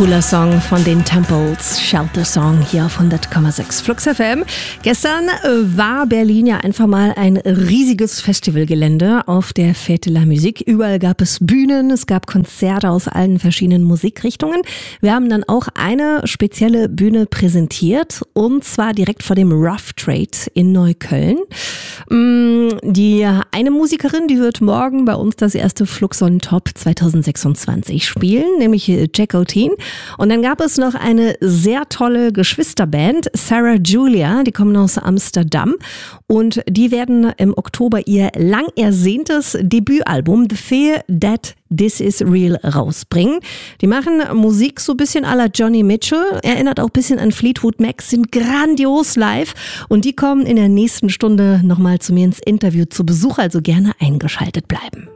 Cooler Song von den Temples, Shelter Song hier auf 100,6 Flux FM. Gestern war Berlin ja einfach mal ein riesiges Festivalgelände auf der Fête de la Musique. Überall gab es Bühnen, es gab Konzerte aus allen verschiedenen Musikrichtungen. Wir haben dann auch eine spezielle Bühne präsentiert und zwar direkt vor dem Rough Trade in Neukölln. Die eine Musikerin, die wird morgen bei uns das erste Flux on Top 2026 spielen, nämlich Jack O'Teen. Und dann gab es noch eine sehr tolle Geschwisterband, Sarah Julia, die kommen aus Amsterdam und die werden im Oktober ihr lang ersehntes Debütalbum The Fear That This Is Real rausbringen. Die machen Musik so ein bisschen à la Johnny Mitchell, erinnert auch ein bisschen an Fleetwood Mac, sind grandios live und die kommen in der nächsten Stunde nochmal zu mir ins Interview zu Besuch, also gerne eingeschaltet bleiben.